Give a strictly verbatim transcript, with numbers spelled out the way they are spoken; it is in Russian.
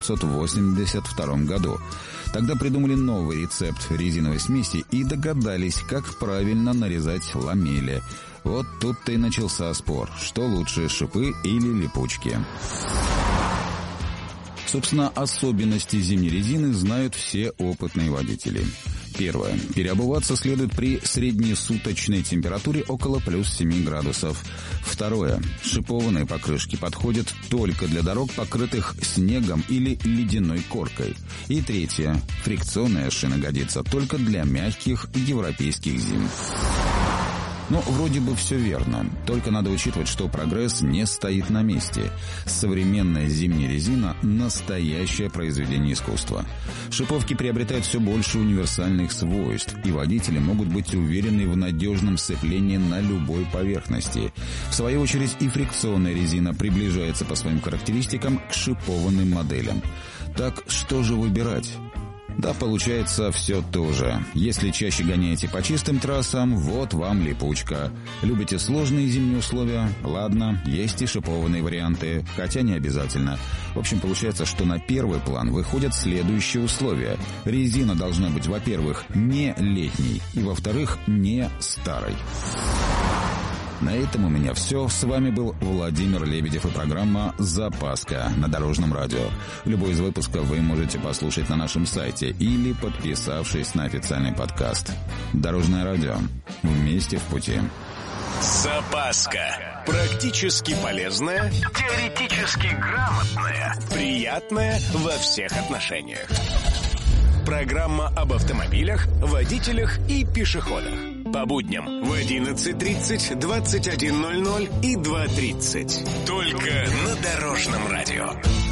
девятьсот восемьдесят втором году. Тогда придумали новый рецепт резиновой смеси и догадались, как правильно нарезать ламели. Вот тут-то и начался спор, что лучше, шипы или липучки. Собственно, особенности зимней резины знают все опытные водители. Первое. Переобуваться следует при среднесуточной температуре около плюс семи градусов. Второе. Шипованные покрышки подходят только для дорог, покрытых снегом или ледяной коркой. И третье. Фрикционная шина годится только для мягких европейских зим. Ну, вроде бы все верно, только надо учитывать, что прогресс не стоит на месте. Современная зимняя резина – настоящее произведение искусства. Шиповки приобретают все больше универсальных свойств, и водители могут быть уверены в надежном сцеплении на любой поверхности. В свою очередь и фрикционная резина приближается по своим характеристикам к шипованным моделям. Так что же выбирать? Да, получается все то же. Если чаще гоняете по чистым трассам, вот вам липучка. Любите сложные зимние условия? Ладно, есть и шипованные варианты, хотя не обязательно. В общем, получается, что на первый план выходят следующие условия. Резина должна быть, во-первых, не летней, и, во-вторых, не старой. На этом у меня все. С вами был Владимир Лебедев и программа «Запаска» на Дорожном радио. Любой из выпусков вы можете послушать на нашем сайте или подписавшись на официальный подкаст. Дорожное радио. Вместе в пути. Запаска. Практически полезная, теоретически грамотная, приятная во всех отношениях. Программа об автомобилях, водителях и пешеходах. По будням в одиннадцать тридцать, двадцать один ноль ноль и два тридцать. Только на Дорожном радио.